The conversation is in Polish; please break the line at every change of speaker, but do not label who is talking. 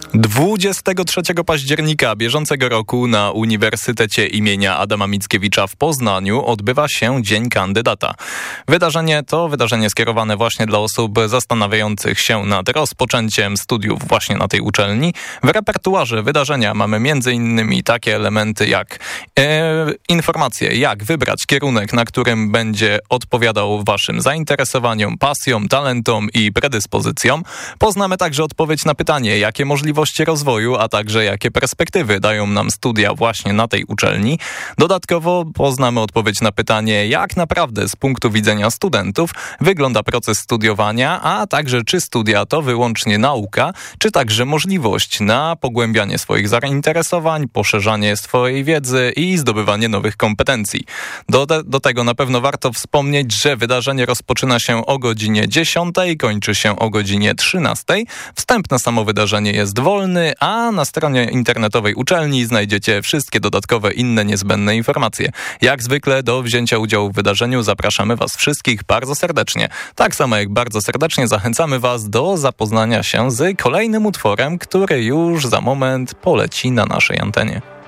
23 października bieżącego roku na Uniwersytecie imienia Adama Mickiewicza w Poznaniu odbywa się Dzień Kandydata. Wydarzenie to wydarzenie skierowane właśnie dla osób zastanawiających się nad rozpoczęciem studiów właśnie na tej uczelni. W repertuarze wydarzenia mamy m.in. takie elementy jak informacje, jak wybrać kierunek, na którym będzie odpowiadał waszym zainteresowaniom, pasjom, talentom i predyspozycjom. Poznamy także odpowiedź na pytanie, jakie możliwości rozwoju, a także jakie perspektywy dają nam studia właśnie na tej uczelni. Dodatkowo poznamy odpowiedź na pytanie, jak naprawdę z punktu widzenia studentów wygląda proces studiowania, a także czy studia to wyłącznie nauka, czy także możliwość na pogłębianie swoich zainteresowań, poszerzanie swojej wiedzy i zdobywanie nowych kompetencji. Do tego na pewno warto wspomnieć, że wydarzenie rozpoczyna się o godzinie 10, kończy się o godzinie 13. Wstęp na samo wydarzenie jest wolny, a na stronie internetowej uczelni znajdziecie wszystkie dodatkowe inne niezbędne informacje. Jak zwykle do wzięcia udziału w wydarzeniu zapraszamy Was wszystkich bardzo serdecznie. Tak samo jak bardzo serdecznie zachęcamy Was do zapoznania się z kolejnym utworem, który już za moment poleci na naszej antenie.